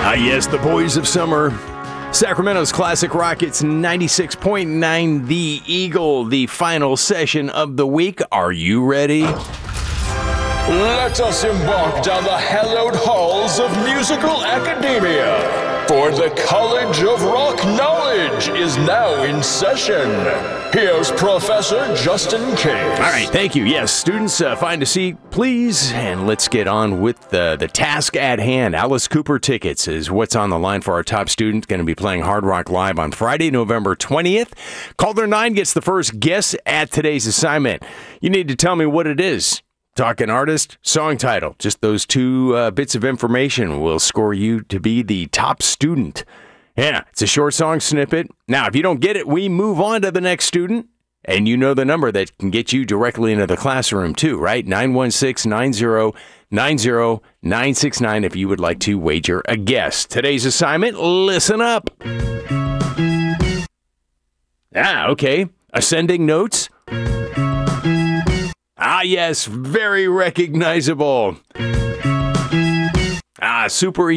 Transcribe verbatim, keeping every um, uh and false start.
Ah, yes, the boys of summer. Sacramento's Classic Rockets ninety-six point nine The Eagle, the final session of the week. Are you ready? Let us embark down the hallowed halls of musical academia. For the College of Rock Knowledge is now in session. Here's Professor Justin Case. All right, thank you. Yes, students, uh, find a seat, please, and let's get on with the, the task at hand. Alice Cooper tickets is what's on the line for our top student. Going to be playing Hard Rock Live on Friday, November twentieth. Caller nine gets the first guess at today's assignment. You need to tell me what it is. Talking artist, song title. Just those two uh, bits of information will score you to be the top student. Yeah, it's a short song snippet. Now, if you don't get it, we move on to the next student. And you know the number that can get you directly into the classroom, too, right? nine one six, nine zero nine zero nine six nine if you would like to wager a guess. Today's assignment, listen up. Ah, okay. Ascending notes. Ah, yes, very recognizable. Ah, super